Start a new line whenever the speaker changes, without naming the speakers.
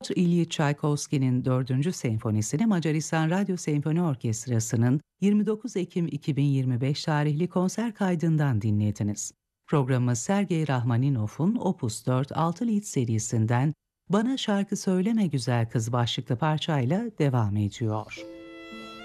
İlyich Çaykovski'nin 4. senfonisini Macaristan Radyo Senfoni Orkestrası'nın 29 Ekim 2025 tarihli konser kaydından dinlediniz. Programı Sergey Rahmaninov'un Opus 4 6 Lied serisinden Bana Şarkı Söyleme Güzel Kız başlıklı parçayla devam ediyor.